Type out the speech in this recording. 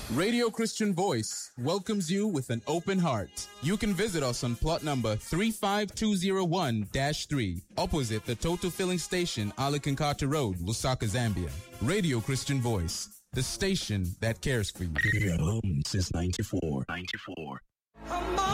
Radio Christian Voice welcomes you with an open heart. You can visit us on plot number 35201-3, opposite the Total Filling Station, Alicancata Road, Lusaka, Zambia. Radio Christian Voice, the station that cares for you. Here home since 94.